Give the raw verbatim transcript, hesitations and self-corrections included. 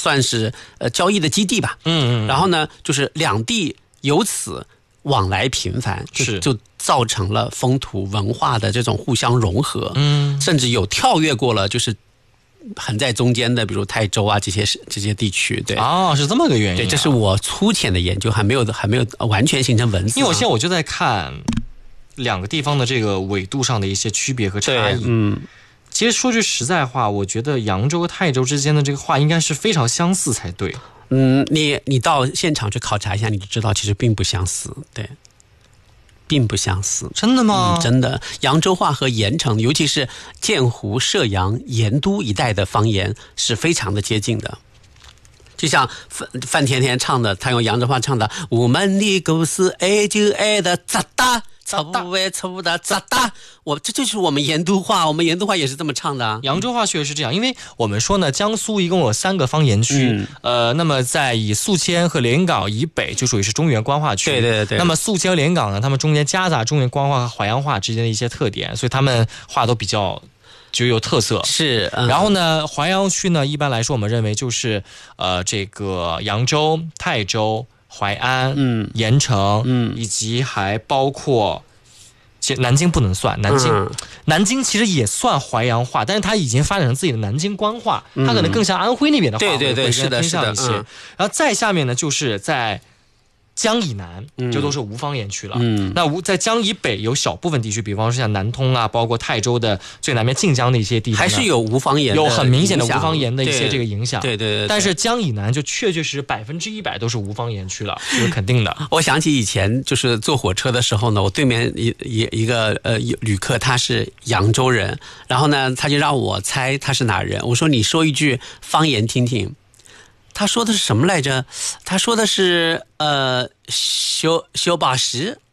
算是呃交易的基地吧。 嗯嗯。 然后呢，就是两地由此往来频繁，就就造成了风土文化的这种互相融合。 嗯， 甚至有跳跃过了，就是横在中间的，比如泰州啊这些这些地区。对， 哦，是这么个原因、啊。 对，这是我粗浅的研究，还没有还没有完全形成文字、啊。 因为我现在我就在看两个地方的这个纬度上的一些区别和差异。 嗯。 其实说句实在话，我觉得扬州和泰州之间的这个话应该是非常相似才对。 嗯，你你到现场去考察一下，你就知道其实并不相似，对，并不相似。 真的吗？ 嗯、真的，扬州话和盐城，尤其是建湖、射阳、盐都一带的方言是非常的接近的。就像范范甜甜唱的，他用扬州话唱的，我们的故事爱就爱的咋哒。错不为错不的咋哒？我这就是我们盐都话，我们盐都话也是这么唱的、啊。 扬州话确实是这样，因为我们说呢，江苏一共有三个方言区，嗯、呃，那么在以宿迁和连云港以北就属于是中原官话区， 对对对。 那么宿迁和连云港呢，他们中间夹杂中原官话和淮扬话之间的一些特点，所以他们话都比较就有特色。 是，嗯、 然后呢，淮扬区呢，一般来说我们认为就是呃这个扬州、泰州。淮安、嗯、盐城，嗯，以及还包括，其实南京不能算，南京、嗯，南京其实也算淮扬话，但是它已经发展成自己的南京官话，嗯、它可能更像安徽那边的话， 对对对，是的， 是的，嗯。然后再下面呢，就是在江以南，这都是无方言区了。嗯，那无在江以北有小部分地区，比方说像南通啊，包括泰州的最南边晋江的一些地方， 还是有无方言的， 有很明显的无方言的一些这个影响。 对 对, 对, 对, 对。 但是江以南就确确实实百分之一百都是无方言区了，这是肯定的。 我想起以前就是坐火车的时候呢，我对面一一一个呃旅客他是扬州人，然后呢他就让我猜他是哪人，我说你说一句方言听听。他说的是什么来着？他说的是呃修修把石，